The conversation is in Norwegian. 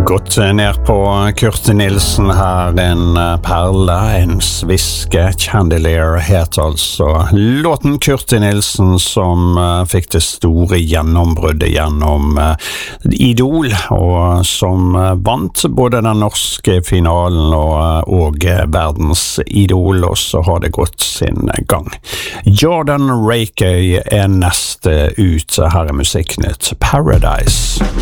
Gått ned på Kurt Nilsen her, en perle, en sviske. Chandelier het altså låten Kurt Nilsen som fikk det store gjennombruddet gjennom Idol, og som vant både den norske finalen og verdens Idol, og så har det gått sin gang. Jordan Rakey neste ut, her Musikknytt, Paradise.